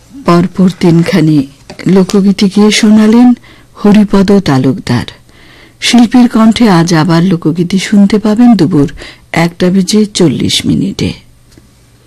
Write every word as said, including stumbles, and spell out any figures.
পরপর তিনখানি লোকগীতি গিয়ে শোনালেন হরিপদ তালুকদার। শিল্পীর কণ্ঠে আজ আবার লোকগীতি শুনতে পাবেন দুপুর একটা বেজে চল্লিশ মিনিটে।